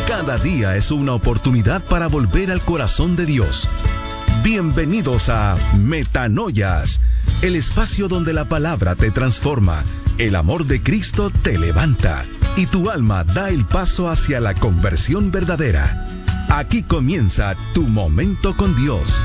Cada día es una oportunidad para volver al corazón de Dios. Bienvenidos a Metanoias, el espacio donde la palabra te transforma, el amor de Cristo te levanta y tu alma da el paso hacia la conversión verdadera. Aquí comienza tu momento con Dios.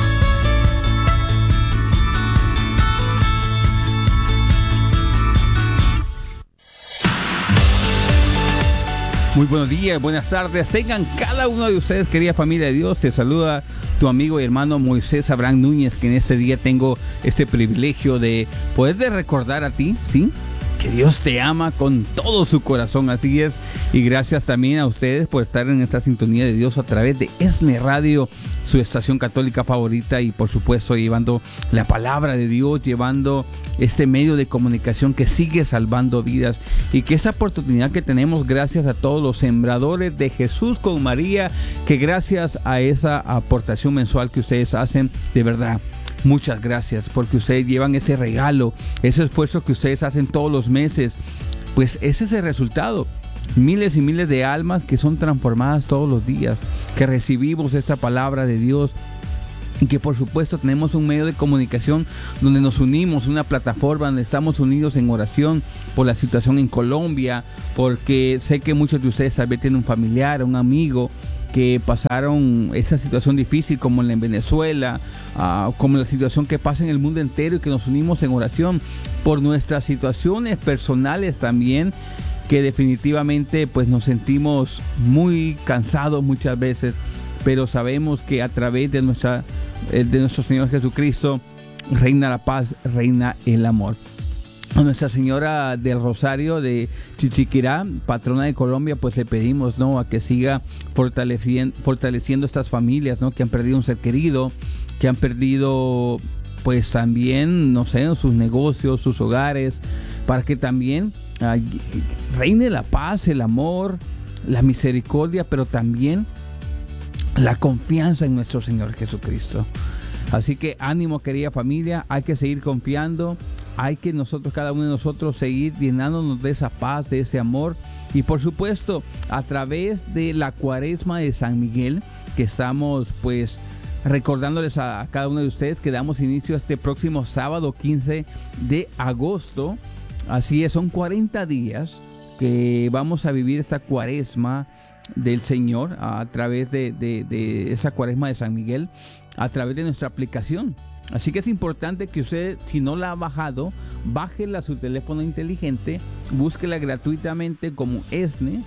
Muy buenos días, buenas tardes. Tengan cada uno de ustedes, querida familia de Dios. Te saluda tu amigo y hermano Moisés Abraham Núñez, que en este día tengo este privilegio de poder recordar a ti, ¿sí?, que Dios te ama con todo su corazón. Así es. Y gracias también a ustedes por estar en esta sintonía de Dios a través de ESNE Radio, su estación católica favorita, y por supuesto llevando la palabra de Dios, llevando este medio de comunicación que sigue salvando vidas, y que esa oportunidad que tenemos gracias a todos los sembradores de Jesús con María, que gracias a esa aportación mensual que ustedes hacen, de verdad, muchas gracias, porque ustedes llevan ese regalo, ese esfuerzo que ustedes hacen todos los meses. Pues ese es el resultado. Miles y miles de almas que son transformadas todos los días, que recibimos esta palabra de Dios, y que por supuesto tenemos un medio de comunicación donde nos unimos, una plataforma donde estamos unidos en oración por la situación en Colombia, porque sé que muchos de ustedes tal vez tienen un familiar, un amigo que pasaron esa situación difícil, como en Venezuela, como la situación que pasa en el mundo entero, y que nos unimos en oración por nuestras situaciones personales también, que definitivamente pues nos sentimos muy cansados muchas veces, pero sabemos que a través de nuestro Señor Jesucristo reina la paz, reina el amor. A Nuestra Señora del Rosario de Chichiquirá, patrona de Colombia, pues le pedimos, ¿no?, a que siga fortaleciendo estas familias, ¿no?, que han perdido un ser querido, que han perdido pues también, no sé, sus negocios, sus hogares, para que también reine la paz, el amor, la misericordia, pero también la confianza en nuestro Señor Jesucristo. Así que ánimo, querida familia, hay que seguir confiando. Hay que cada uno de nosotros seguir llenándonos de esa paz, de ese amor. Y por supuesto, a través de la Cuaresma de San Miguel, que estamos pues recordándoles a cada uno de ustedes que damos inicio este próximo sábado 15 de agosto. Así es, son 40 días que vamos a vivir esta Cuaresma del Señor a través de esa Cuaresma de San Miguel, a través de nuestra aplicación. Así que es importante que usted, si no la ha bajado, bájela a su teléfono inteligente, búsquela gratuitamente como ESNE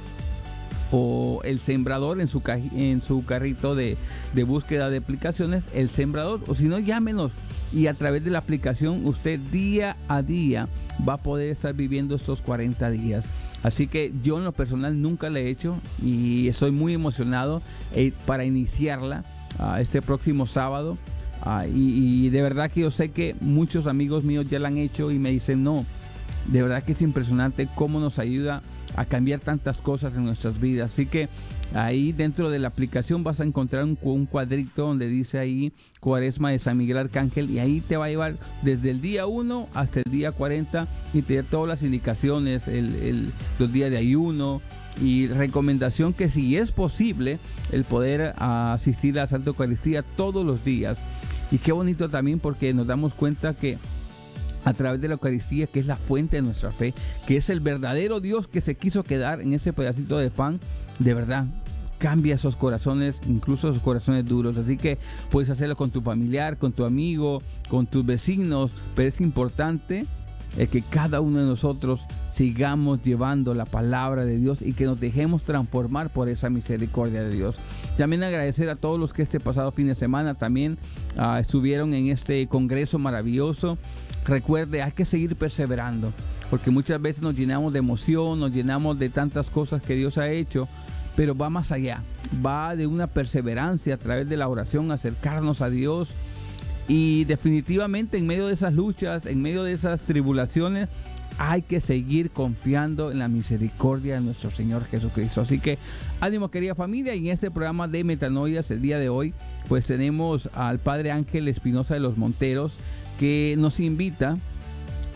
o El Sembrador en su carrito de búsqueda de aplicaciones, El Sembrador, o si no, llámenos, y a través de la aplicación usted día a día va a poder estar viviendo estos 40 días. Así que yo en lo personal nunca la he hecho y estoy muy emocionado para iniciarla este próximo sábado. Y de verdad que yo sé que muchos amigos míos ya la han hecho y me dicen, no, de verdad que es impresionante cómo nos ayuda a cambiar tantas cosas en nuestras vidas. Así que ahí dentro de la aplicación vas a encontrar un cuadrito donde dice ahí Cuaresma de San Miguel Arcángel, y ahí te va a llevar desde el día 1 hasta el día 40 y te da todas las indicaciones, los días de ayuno, y recomendación que si es posible el poder asistir a la Santa Eucaristía todos los días. Y qué bonito también, porque nos damos cuenta que a través de la Eucaristía, que es la fuente de nuestra fe, que es el verdadero Dios que se quiso quedar en ese pedacito de pan, de verdad cambia esos corazones, incluso esos corazones duros. Así que puedes hacerlo con tu familiar, con tu amigo, con tus vecinos, pero es importante que cada uno de nosotros sigamos llevando la palabra de Dios y que nos dejemos transformar por esa misericordia de Dios. También agradecer a todos los que este pasado fin de semana también estuvieron en este congreso maravilloso. Recuerde, hay que seguir perseverando, porque muchas veces nos llenamos de emoción, nos llenamos de tantas cosas que Dios ha hecho, pero va más allá, va de una perseverancia a través de la oración, acercarnos a Dios. Y definitivamente en medio de esas luchas, en medio de esas tribulaciones, hay que seguir confiando en la misericordia de nuestro Señor Jesucristo. Así que ánimo, querida familia, y en este programa de Metanoias el día de hoy pues tenemos al Padre Ángel Espinosa de los Monteros, que nos invita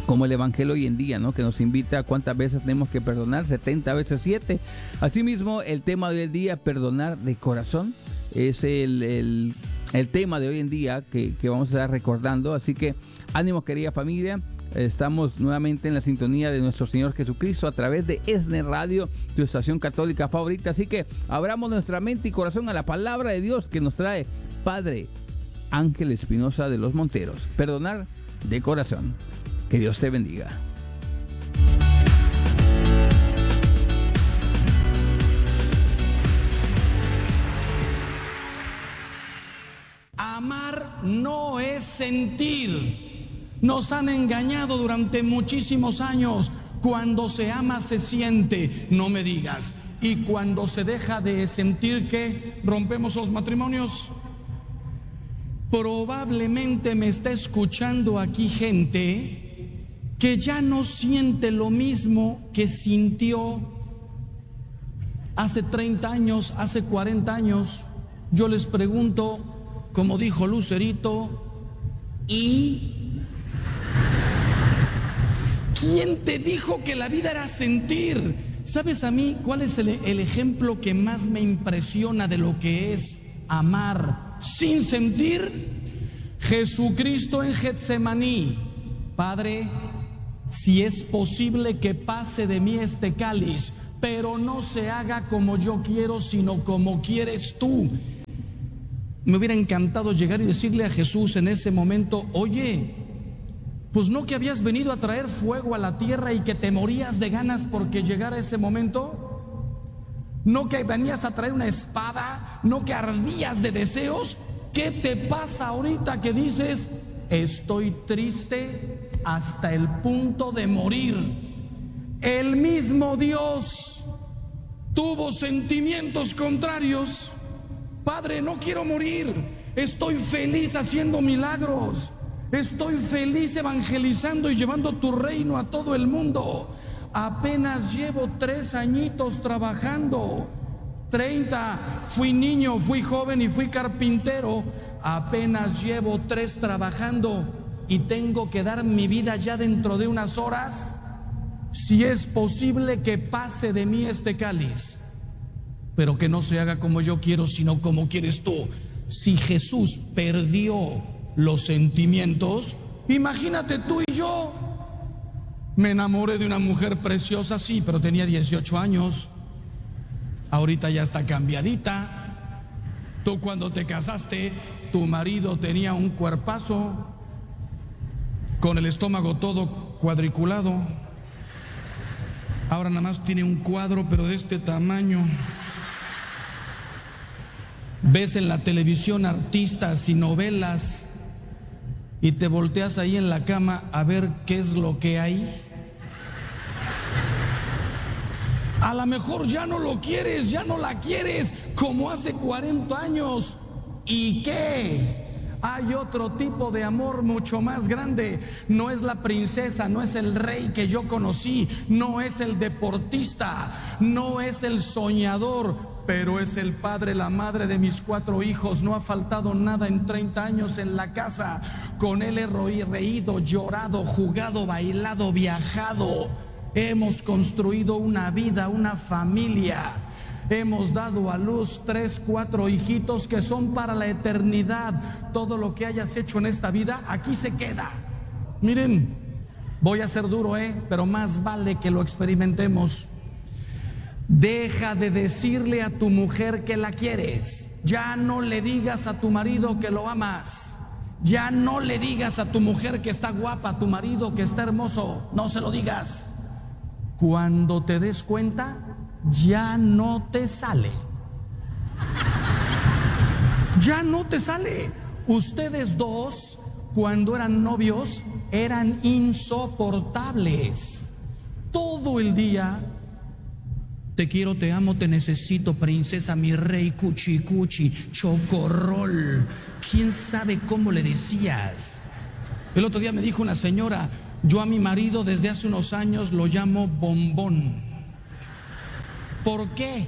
como el Evangelio hoy en día, ¿no? Que nos invita a cuántas veces tenemos que perdonar, 70 veces 7. Asimismo, el tema de hoy en día, perdonar de corazón, es el tema de hoy en día que vamos a estar recordando. Así que ánimo, querida familia. Estamos nuevamente en la sintonía de nuestro Señor Jesucristo a través de ESNE Radio, tu estación católica favorita. Así que abramos nuestra mente y corazón a la palabra de Dios que nos trae Padre Ángel Espinosa de los Monteros. Perdonar de corazón. Que Dios te bendiga. Amar no es sentir. Nos han engañado durante muchísimos años. Cuando se ama se siente, no me digas. Y cuando se deja de sentir, ¿qué? ¿Rompemos los matrimonios? Probablemente me está escuchando aquí gente que ya no siente lo mismo que sintió hace 30 años, hace 40 años. Yo les pregunto, como dijo Lucerito, ¿y quién te dijo que la vida era sentir? ¿Sabes a mí cuál es el ejemplo que más me impresiona de lo que es amar sin sentir? Jesucristo en Getsemaní. Padre, si es posible que pase de mí este cáliz, pero no se haga como yo quiero, sino como quieres tú. Me hubiera encantado llegar y decirle a Jesús en ese momento, oye, pues no que habías venido a traer fuego a la tierra y que te morías de ganas porque llegara ese momento, no que venías a traer una espada, no que ardías de deseos. ¿Qué te pasa ahorita que dices, estoy triste hasta el punto de morir? El mismo Dios tuvo sentimientos contrarios. Padre, no quiero morir, estoy feliz haciendo milagros, estoy feliz evangelizando y llevando tu reino a todo el mundo. Apenas llevo 3 añitos trabajando, 30, fui niño, fui joven y fui carpintero. Apenas llevo 3 trabajando y tengo que dar mi vida ya dentro de unas horas. Si es posible que pase de mí este cáliz, pero que no se haga como yo quiero, sino como quieres tú. Si Jesús perdió los sentimientos, imagínate tú y yo. Me enamoré de una mujer preciosa, sí, pero tenía 18 años. Ahorita ya está cambiadita. Tú cuando te casaste, tu marido tenía un cuerpazo, con el estómago todo cuadriculado. Ahora nada más tiene un cuadro, pero de este tamaño. Ves en la televisión artistas y novelas y te volteas ahí en la cama a ver qué es lo que hay. A lo mejor ya no lo quieres, ya no la quieres como hace 40 años. ¿Y qué? Hay otro tipo de amor mucho más grande. No es la princesa, no es el rey que yo conocí, no es el deportista, no es el soñador, pero es el padre, la madre de mis 4 hijos. No ha faltado nada en 30 años en la casa. Con él he reído, llorado, jugado, bailado, viajado. Hemos construido una vida, una familia. Hemos dado a luz 3, 4 hijitos que son para la eternidad. Todo lo que hayas hecho en esta vida, aquí se queda. Miren, voy a ser duro, pero más vale que lo experimentemos. Deja de decirle a tu mujer que la quieres. Ya no le digas a tu marido que lo amas. Ya no le digas a tu mujer que está guapa, a tu marido que está hermoso. No se lo digas. Cuando te des cuenta, ya no te sale. Ya no te sale. Ustedes dos, cuando eran novios, eran insoportables. Todo el día, te quiero, te amo, te necesito, princesa, mi rey, cuchi cuchi, chocorrol. ¿Quién sabe cómo le decías? El otro día me dijo una señora, yo a mi marido desde hace unos años lo llamo bombón. ¿Por qué?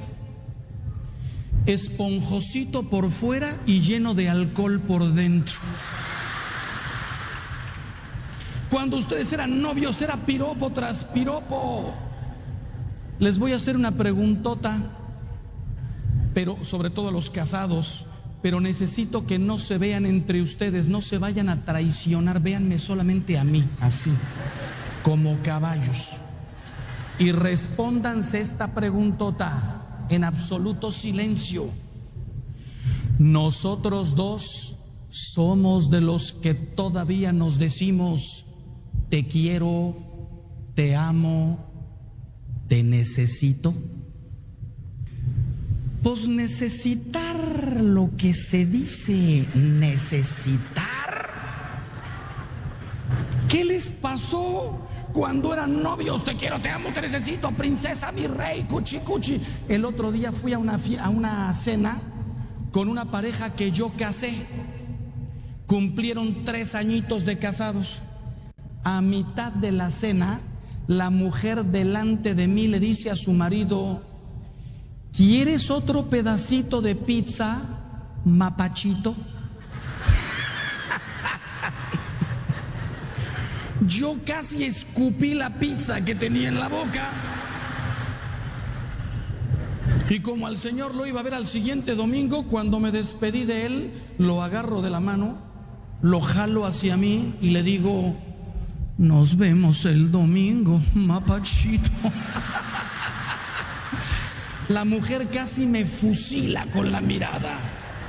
Esponjosito por fuera y lleno de alcohol por dentro. Cuando ustedes eran novios era piropo tras piropo. Les voy a hacer una preguntota, pero sobre todo a los casados, pero necesito que no se vean entre ustedes, no se vayan a traicionar, véanme solamente a mí, así, como caballos. Y respóndanse esta preguntota en absoluto silencio. Nosotros dos somos de los que todavía nos decimos: te quiero, te amo, te necesito. Pues necesitar lo que se dice necesitar. ¿Qué les pasó cuando eran novios? Te quiero, te amo, te necesito, princesa, mi rey, cuchi cuchi. El otro día fui a una cena con una pareja que yo casé. Cumplieron 3 añitos de casados. A mitad de la cena, la mujer delante de mí le dice a su marido: ¿quieres otro pedacito de pizza, mapachito? Yo casi escupí la pizza que tenía en la boca. Y como al Señor lo iba a ver al siguiente domingo, cuando me despedí de él, lo agarro de la mano, lo jalo hacia mí y le digo: nos vemos el domingo, mapachito. La mujer casi me fusila con la mirada.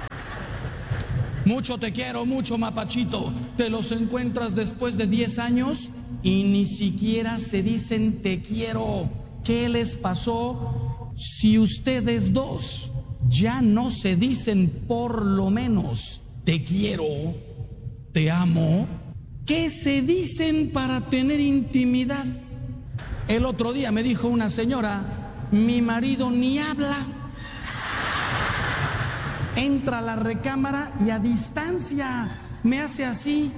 Mucho te quiero, mucho, mapachito. Te los encuentras después de 10 años y ni siquiera se dicen te quiero. ¿Qué les pasó? Si ustedes dos ya no se dicen por lo menos te quiero, te amo, ¿qué se dicen para tener intimidad? El otro día me dijo una señora: mi marido ni habla. Entra a la recámara y a distancia me hace así.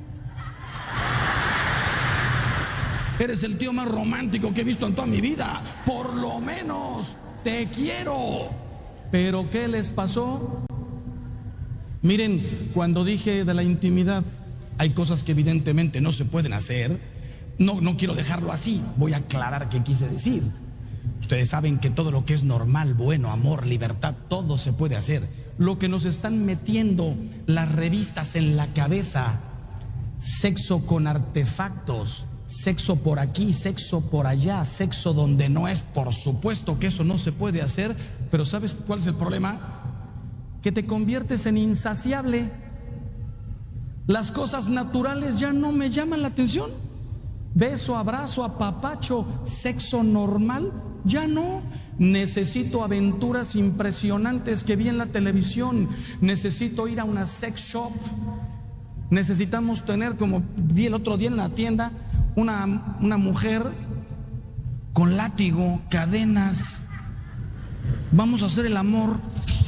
Eres el tío más romántico que he visto en toda mi vida. Por lo menos te quiero. ¿Pero qué les pasó? Miren, cuando dije de la intimidad, hay cosas que evidentemente no se pueden hacer. No quiero dejarlo así. Voy a aclarar qué quise decir. Ustedes saben que todo lo que es normal, bueno, amor, libertad, todo se puede hacer. Lo que nos están metiendo las revistas en la cabeza: sexo con artefactos, sexo por aquí, sexo por allá, sexo donde no es. Por supuesto que eso no se puede hacer, pero ¿sabes cuál es el problema? Que te conviertes en insaciable. Las cosas naturales ya no me llaman la atención. Beso, abrazo, apapacho, sexo normal, ya no. Necesito aventuras impresionantes que vi en la televisión. Necesito ir a una sex shop. Necesitamos tener, como vi el otro día en la tienda, una mujer con látigo, cadenas. Vamos a hacer el amor.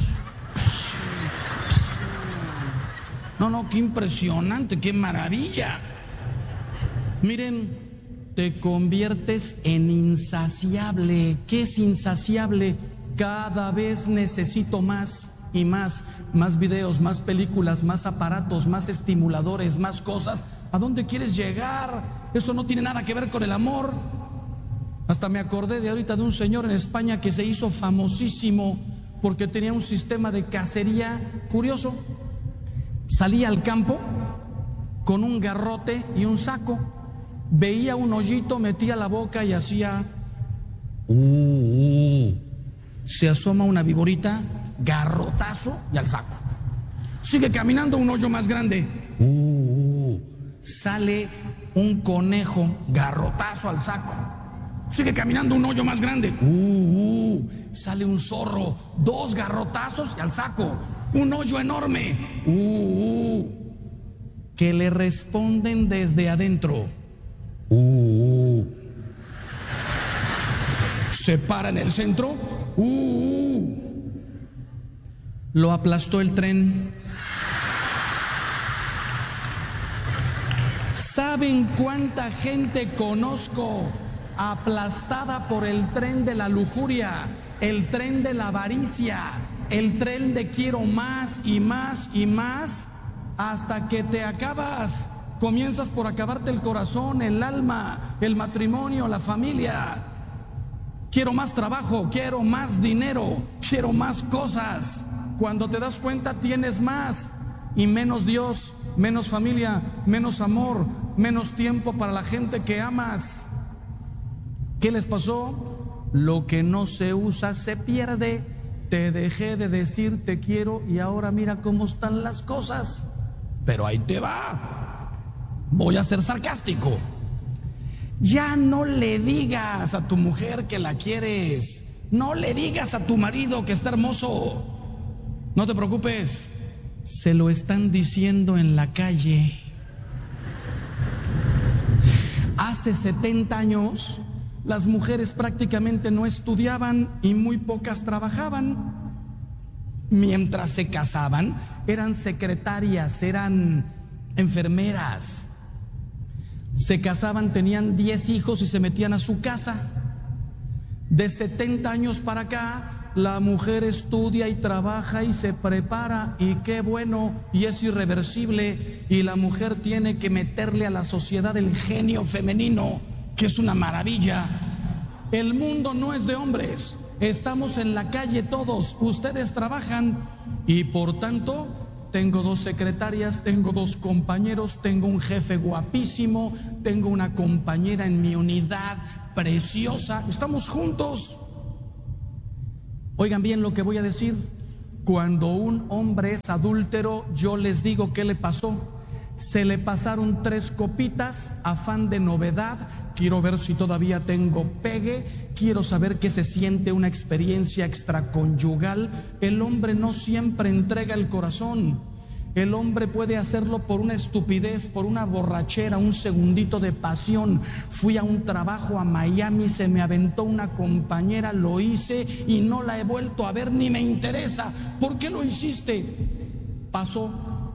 No, qué impresionante, qué maravilla. Miren, te conviertes en insaciable. ¿Qué es insaciable? Cada vez necesito más y más videos, más películas, más aparatos, más estimuladores, más cosas. ¿A dónde quieres llegar? Eso no tiene nada que ver con el amor. Hasta me acordé de ahorita de un señor en España que se hizo famosísimo porque tenía un sistema de cacería curioso. Salía al campo con un garrote y un saco. Veía un hoyito, metía la boca y hacía Se asoma una viborita, garrotazo y al saco. Sigue caminando, un hoyo más grande. Sale un conejo, garrotazo al saco. Sigue caminando, un hoyo más grande. Sale un zorro, 2 garrotazos y al saco. Un hoyo enorme. Que le responden desde adentro. Se para en el centro. Lo aplastó el tren. ¿Saben cuánta gente conozco aplastada por el tren de la lujuria, el tren de la avaricia, el tren de quiero más y más y más, hasta que te acabas Comienzas por acabarte el corazón, el alma, el matrimonio, la familia. Quiero más trabajo, quiero más dinero, quiero más cosas. Cuando te das cuenta tienes más y menos Dios, menos familia, menos amor, menos tiempo para la gente que amas. ¿Qué les pasó? Lo que no se usa se pierde. Te dejé de decir te quiero y ahora mira cómo están las cosas. Pero ahí te va. Voy a ser sarcástico. Ya no le digas a tu mujer que la quieres. No le digas a tu marido que está hermoso. No te preocupes, se lo están diciendo en la calle. Hace 70 años, las mujeres prácticamente no estudiaban y muy pocas trabajaban. Mientras se casaban, eran secretarias, eran enfermeras. Se casaban, tenían 10 hijos y se metían a su casa. De 70 años para acá, la mujer estudia y trabaja y se prepara, y qué bueno, y es irreversible, y la mujer tiene que meterle a la sociedad el genio femenino, que es una maravilla. El mundo no es de hombres, estamos en la calle todos, ustedes trabajan, y por tanto tengo 2 secretarias, tengo 2 compañeros, tengo un jefe guapísimo, tengo una compañera en mi unidad preciosa, estamos juntos. Oigan bien lo que voy a decir. Cuando un hombre es adúltero, yo les digo qué le pasó. Se le pasaron 3 copitas, afán de novedad, quiero ver si todavía tengo pegue, quiero saber qué se siente una experiencia extraconyugal. El hombre no siempre entrega el corazón. El hombre puede hacerlo por una estupidez, por una borrachera, un segundito de pasión. Fui a un trabajo a Miami, se me aventó una compañera, lo hice y no la he vuelto a ver ni me interesa. ¿Por qué lo hiciste? Pasó.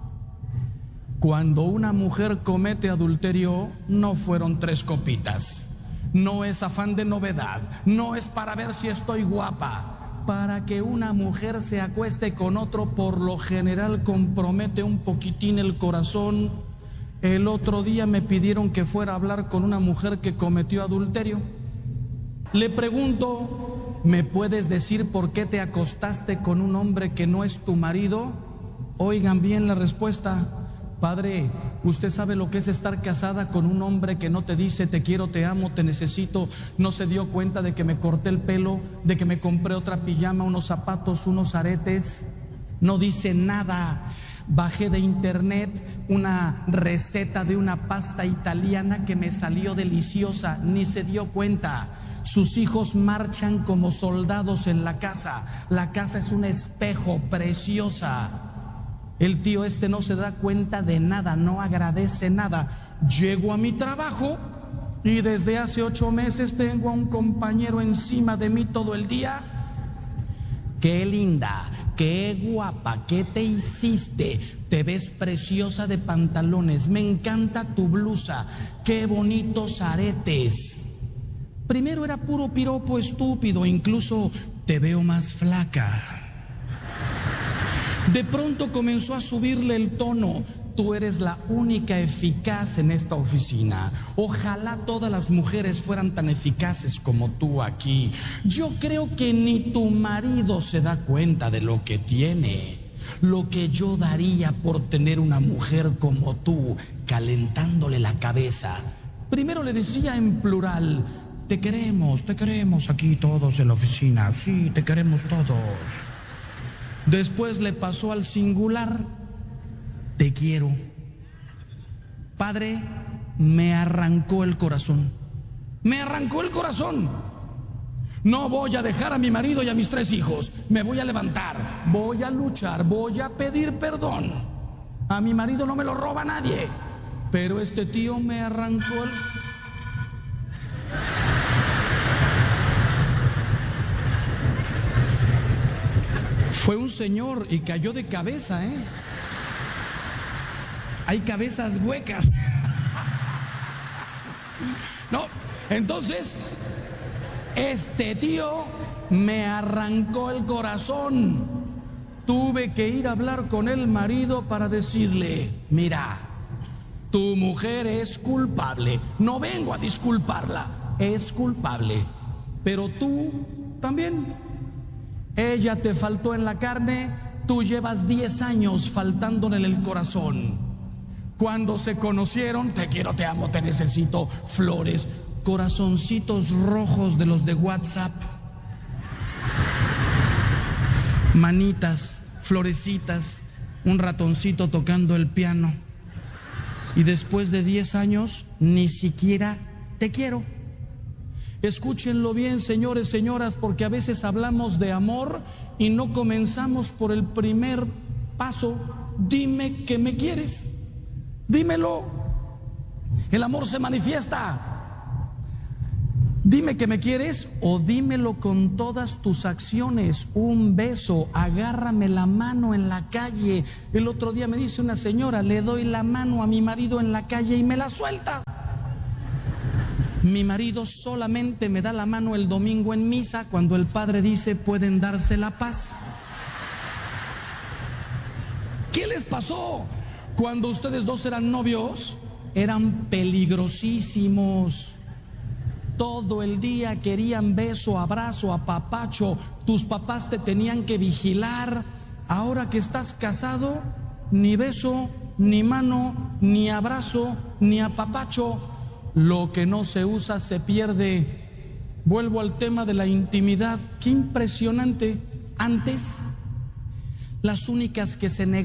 Cuando una mujer comete adulterio, no fueron 3 copitas. No es afán de novedad, no es para ver si estoy guapa. Para que una mujer se acueste con otro, por lo general compromete un poquitín el corazón. El otro día me pidieron que fuera a hablar con una mujer que cometió adulterio. Le pregunto, ¿me puedes decir por qué te acostaste con un hombre que no es tu marido? Oigan bien la respuesta. Padre, ¿usted sabe lo que es estar casada con un hombre que no te dice te quiero, te amo, te necesito? No se dio cuenta de que me corté el pelo, de que me compré otra pijama, unos zapatos, unos aretes. No dice nada. Bajé de internet una receta de una pasta italiana que me salió deliciosa. Ni se dio cuenta. Sus hijos marchan como soldados en la casa. La casa es un espejo preciosa. El tío no se da cuenta de nada, no agradece nada. Llego a mi trabajo y desde hace 8 meses tengo a un compañero encima de mí todo el día. Qué linda, qué guapa, qué te hiciste, te ves preciosa de pantalones, me encanta tu blusa, qué bonitos aretes. Primero era puro piropo estúpido, incluso te veo más flaca. De pronto comenzó a subirle el tono. Tú eres la única eficaz en esta oficina. Ojalá todas las mujeres fueran tan eficaces como tú aquí. Yo creo que ni tu marido se da cuenta de lo que tiene. Lo que yo daría por tener una mujer como tú, calentándole la cabeza. Primero le decía en plural, te queremos aquí todos en la oficina. Sí, te queremos todos. Después le pasó al singular, te quiero. Padre, me arrancó el corazón. Me arrancó el corazón. No voy a dejar a mi marido y a mis 3 hijos. Me voy a levantar, voy a luchar, voy a pedir perdón. A mi marido no me lo roba nadie. Pero este tío me arrancó el... Fue un señor y cayó de cabeza, ¿eh? Hay cabezas huecas. No, entonces, este tío me arrancó el corazón. Tuve que ir a hablar con el marido para decirle, mira, Tu mujer es culpable. No vengo a disculparla. Es culpable. Pero tú también. Ella te faltó en la carne, tú llevas 10 años faltándole en el corazón. Cuando se conocieron, te quiero, te amo, te necesito, flores, corazoncitos rojos de los de WhatsApp, manitas, florecitas, un ratoncito tocando el piano. Y después de 10 años, ni siquiera te quiero. Escúchenlo bien, señores, señoras, porque a veces hablamos de amor y no comenzamos por el primer paso. Dime que me quieres. Dímelo. El amor se manifiesta. Dime que me quieres o dímelo con todas tus acciones. Un beso, agárrame la mano en la calle. El otro día me dice una señora, le doy la mano a mi marido en la calle y me la suelta. Mi marido solamente me da la mano el domingo en misa cuando el padre dice pueden darse la paz. ¿Qué les pasó? Cuando ustedes dos eran novios, eran peligrosísimos. Todo el día querían beso, abrazo, apapacho. Tus papás te tenían que vigilar. Ahora que estás casado, ni beso, ni mano, ni abrazo, ni apapacho. Lo que no se usa se pierde. Vuelvo al tema de la intimidad. Qué impresionante. Antes, las únicas que se negaban